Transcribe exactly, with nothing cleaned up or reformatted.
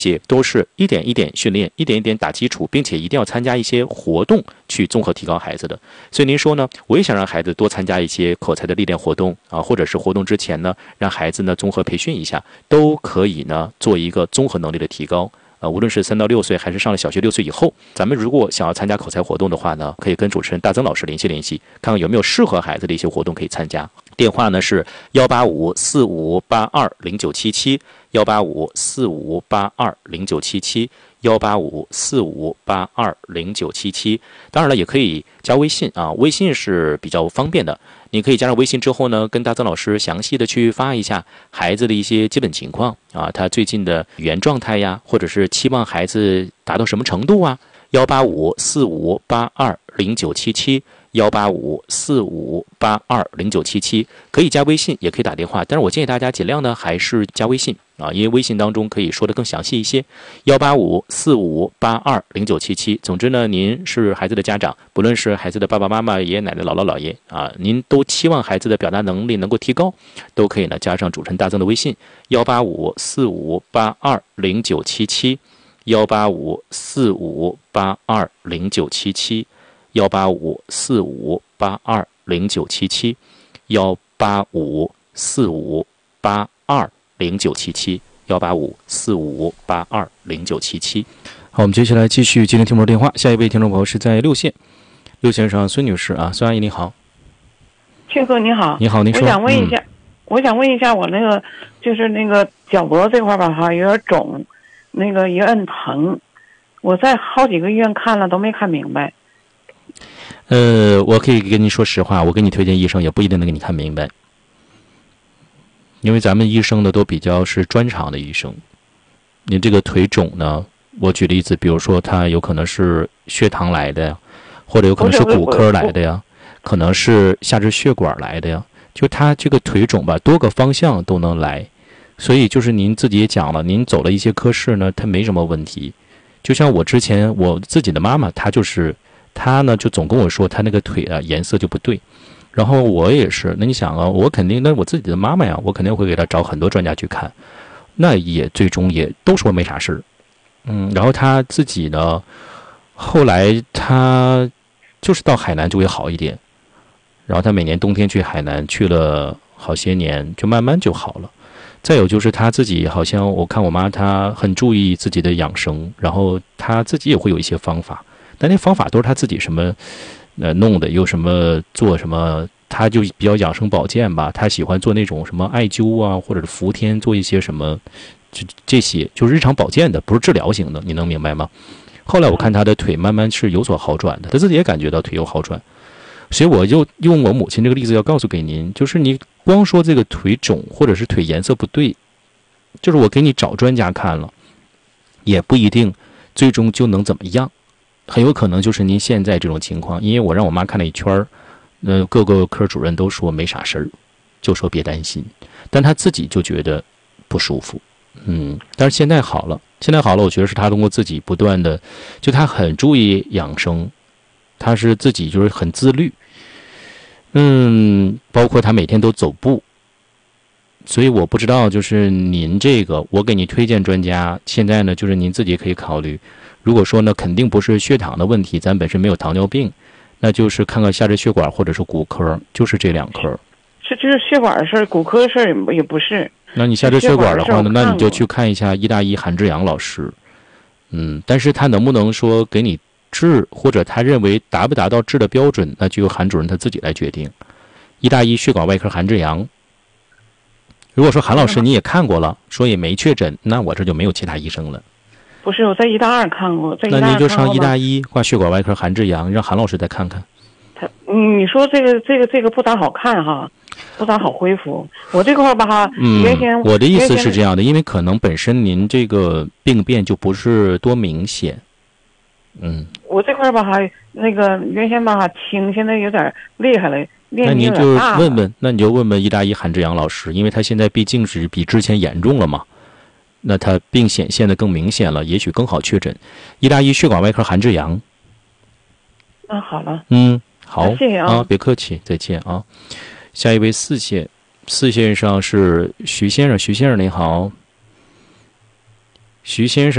些都是一点一点训练，一点一点打基础，并且一定要参加一些活动去综合提高孩子的。所以您说呢，我也想让孩子多参加一些口才的历练活动啊，或者是活动之前呢，让孩子呢综合培训一下，都可以呢做一个综合能力的提高。呃，无论是三到六岁，还是上了小学六岁以后，咱们如果想要参加口才活动的话呢，可以跟主持人大曾老师联系联系，看看有没有适合孩子的一些活动可以参加。电话呢是幺八五四五八二零九七七，幺八五四五八二零九七七，幺八五四五八二零九七七。当然了，也可以加微信啊，微信是比较方便的。你可以加上微信之后呢，跟大曾老师详细的去发一下孩子的一些基本情况啊，他最近的语言状态呀，或者是期望孩子达到什么程度啊。幺八五四五八二零九七七，幺八五四五八二零九七七，可以加微信，也可以打电话，但是我建议大家尽量呢还是加微信啊，因为微信当中可以说得更详细一些。幺八五四五八二零九七七。总之呢，您是孩子的家长，不论是孩子的爸爸妈妈、爷爷奶奶、姥姥姥爷啊，您都期望孩子的表达能力能够提高，都可以呢加上主持人大曾的微信幺八五四五八二零九七七，幺八五四五八二零九七七，幺八五四五八二零九七七，幺八五四五八二零九七七，幺八五四五八二零九七七。好，我们接下来继续接听听众电话。下一位听众朋友是在六县，六县上孙女士啊，孙阿姨你好。 庆哥你好。 你好，您说。 我想问一下， 嗯、 我想问一下，我那个就是那个脚脖这块吧哈，有点肿，那个一摁疼，我在好几个医院看了都没看明白。 呃，我可以跟您说实话，我给你推荐医生也不一定能给你看明白，因为咱们医生呢都比较是专长的医生。你这个腿肿呢，我举例子，比如说他有可能是血糖来的呀，或者有可能是骨科来的呀，可能是下肢血管来的呀，就他这个腿肿吧，多个方向都能来。所以就是您自己也讲了，您走了一些科室呢，它没什么问题。就像我之前我自己的妈妈，她就是她呢就总跟我说她那个腿啊颜色就不对，然后我也是，那你想啊，我肯定那我自己的妈妈呀，我肯定会给她找很多专家去看，那也最终也都说没啥事儿。嗯，然后她自己呢，后来她就是到海南就会好一点，然后她每年冬天去海南去了好些年，就慢慢就好了。再有就是他自己好像我看我妈她很注意自己的养生，然后她自己也会有一些方法，但那方法都是她自己什么呃弄的，有什么做什么，她就比较养生保健吧，她喜欢做那种什么艾灸啊，或者是伏天，做一些什么就这些就是日常保健的，不是治疗型的，你能明白吗？后来我看她的腿慢慢是有所好转的，她自己也感觉到腿有好转。所以我就用我母亲这个例子要告诉给您，就是你光说这个腿肿或者是腿颜色不对，就是我给你找专家看了，也不一定最终就能怎么样，很有可能就是您现在这种情况。因为我让我妈看了一圈，呃，各个科主任都说没啥事儿，就说别担心，但她自己就觉得不舒服，嗯，但是现在好了，现在好了，我觉得是她通过自己不断的，就她很注意养生，她是自己就是很自律。嗯，包括他每天都走步，所以我不知道，就是您这个，我给你推荐专家，现在呢，就是您自己可以考虑。如果说呢，肯定不是血糖的问题，咱本身没有糖尿病，那就是看看下肢血管或者是骨科，就是这两科。 是就是血管的事儿，骨科的事儿也也不是。 那你下肢血管的话呢，那你就去看一下医大医韩志阳老师。嗯，但是他能不能说给你治，或者他认为达不达到治的标准，那就由韩主任他自己来决定。医大医血管外科韩志阳，如果说韩老师你也看过了，说也没确诊，那我这就没有其他医生了。 不是，我在医大二看过，在医大二那您就上医大一挂血管外科韩志阳，让韩老师再看看。 他，你说这个这个这个不咋好看哈，不咋好恢复。我这块吧哈， 嗯， 原先我的意思是这样的，因为可能本身您这个病变就不是多明显。嗯， 我这块吧哈，那个原先吧哈轻，现在有点厉害了， 那您就问问，那你就问问医大医韩志阳老师，因为他现在毕竟是比之前严重了嘛，那他病显现的更明显了，也许更好确诊。医大医血管外科韩志阳。 那好了， 嗯，好， 谢谢啊， 啊，别客气，再见啊。下一位四线，四线上是徐先生，徐先生您好。 徐先生。